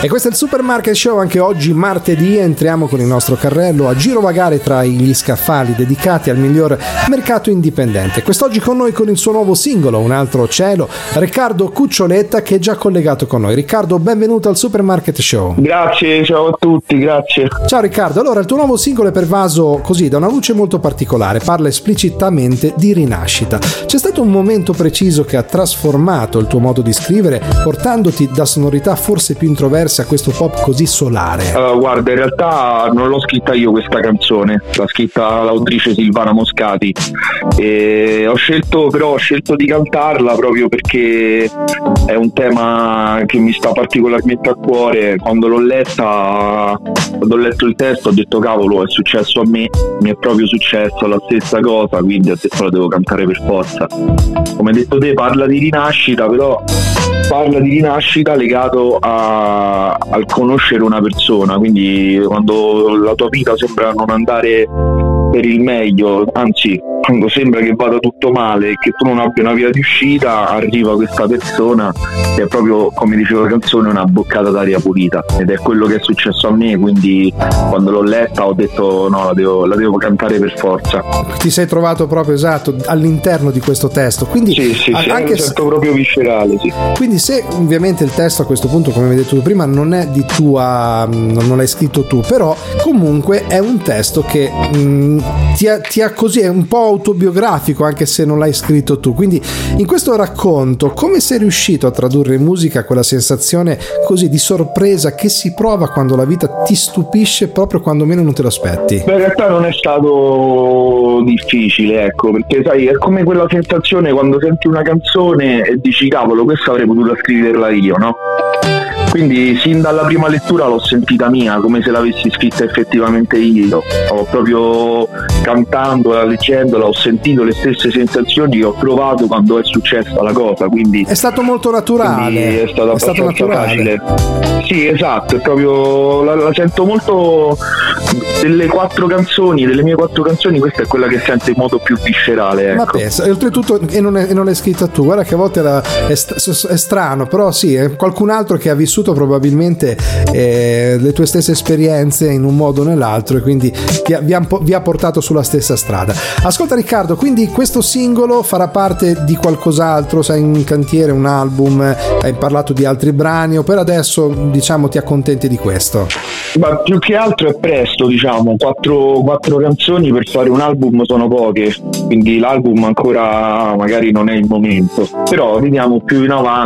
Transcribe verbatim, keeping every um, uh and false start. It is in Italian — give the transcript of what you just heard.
E questo è il Supermarket Show, anche oggi martedì entriamo con il nostro carrello a girovagare tra gli scaffali dedicati al miglior mercato indipendente. Quest'oggi con noi con il suo nuovo singolo, Un altro cielo, Riccardo Cuccioletta, che è già collegato con noi. Riccardo, benvenuto al Supermarket Show. Grazie, ciao a tutti, grazie. Ciao Riccardo, allora il tuo nuovo singolo è pervaso così da una luce molto particolare, parla esplicitamente di rinascita. C'è stato un momento preciso che ha trasformato il tuo modo di scrivere, portandoti da sonorità forse più introverse a questo pop così solare? Uh, guarda, in realtà non l'ho scritta io questa canzone, l'ha scritta l'autrice Silvana Moscati, e ho scelto però ho scelto di cantarla proprio perché è un tema che mi sta particolarmente a cuore. Quando l'ho letta, quando ho letto il testo ho detto cavolo, è successo a me, mi è proprio successo la stessa cosa, quindi ho detto la devo cantare per forza. Come hai detto te, parla di rinascita, però parla di rinascita legato a, al conoscere una persona, quindi quando la tua vita sembra non andare per il meglio, anzi quando sembra che vada tutto male e che tu non abbia una via di uscita, arriva questa persona che è proprio, come diceva la canzone, una boccata d'aria pulita, ed è quello che è successo a me. Quindi quando l'ho letta ho detto no, la devo, la devo cantare per forza. Ti sei trovato proprio esatto all'interno di questo testo, quindi sì, sì, sì, anche lo sento proprio viscerale, sì. Quindi se ovviamente il testo a questo punto, come hai detto tu prima, non è di tua, non l'hai scritto tu, però comunque è un testo che mh, ti ha, ti ha così, è un po' autobiografico anche se non l'hai scritto tu. Quindi in questo racconto come sei riuscito a tradurre in musica quella sensazione così di sorpresa che si prova quando la vita ti stupisce proprio quando meno non te lo aspetti? Beh, in realtà non è stato difficile, ecco, perché sai, è come quella sensazione quando senti una canzone e dici cavolo, questa avrei potuto scriverla io, no? Quindi sin dalla prima lettura l'ho sentita mia, come se l'avessi scritta effettivamente io. Ho proprio, cantandola, leggendola, ho sentito le stesse sensazioni che ho provato quando è successa la cosa, quindi è stato molto naturale, è stato è stato naturale. Facile. Sì, esatto, è proprio la, la sento molto. Delle quattro canzoni, delle mie quattro canzoni, questa è quella che sento in modo più viscerale, ecco. Ma pensa, e oltretutto e non, è, e non l'hai scritta tu, guarda che a volte la, è, è strano, però sì, è qualcun altro che ha vissuto probabilmente eh, le tue stesse esperienze in un modo o nell'altro, e quindi ti ha, vi, ha, vi ha portato sulla stessa strada. Ascolta Riccardo, quindi questo singolo farà parte di qualcos'altro? Sei in cantiere un album? Hai parlato di altri brani o per adesso diciamo ti accontenti di questo? Ma più che altro è presto, diciamo, quattro, quattro canzoni per fare un album sono poche, quindi l'album ancora magari non è il momento, però vediamo più in avanti.